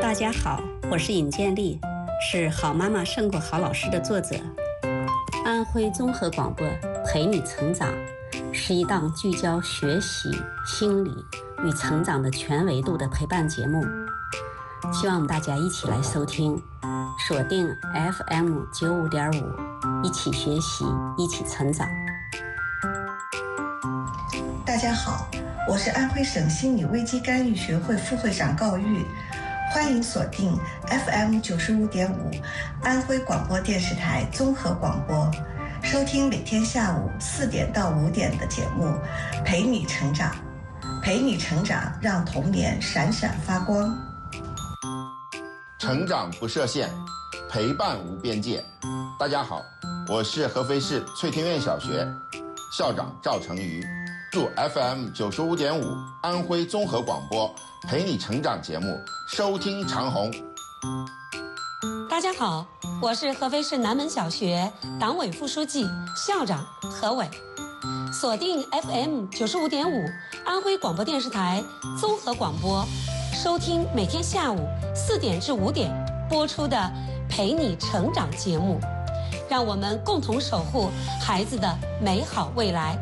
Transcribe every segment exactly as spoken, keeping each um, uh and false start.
大家好，我是尹建莉，是《好妈妈胜过好老师》的作者。安徽综合广播陪你成长是一档聚焦学习、心理与成长的全维度的陪伴节目，希望大家一起来收听，锁定 F M 九五点五，一起学习，一起成长。 大家好，我是安徽省心理危机干预学会副会长高玉，欢迎锁定 F M 九十五点五安徽广播电视台综合广播，收听每天下午四点到五点的节目，陪你成长，陪你成长，让童年闪闪发光。 成长不设限，陪伴无边界。大家好，我是合肥市翠天苑小学校长赵成瑜，祝 F M 九十五点五安徽综合广播陪你成长节目收听长虹。 大家好，我是合肥市南门小学党委副书记、校长何伟，锁定 F M 九十五点五安徽广播电视台综合广播，收听每天下午四点至五点播出的陪你成长节目，让我们共同守护孩子的美好未来。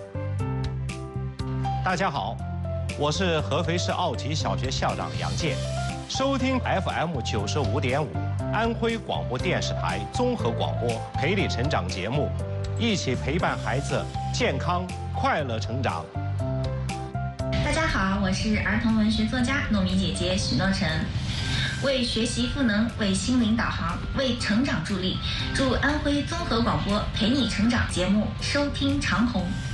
大家好，我是合肥市奥体小学校长杨健，收听 F M 九十五点五安徽广播电视台综合广播陪你成长节目，一起陪伴孩子健康快乐成长。 大家好，我是儿童文学作家糯米姐姐许诺晨，为学习赋能，为心灵导航，为成长助力，祝安徽综合广播陪你成长节目收听长虹。